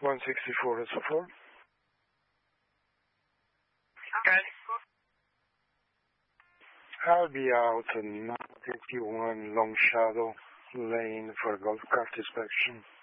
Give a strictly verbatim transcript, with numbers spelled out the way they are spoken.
one sixty-four is a four. Okay. I'll be out in fifty-one Long Shadow Lane for golf cart inspection.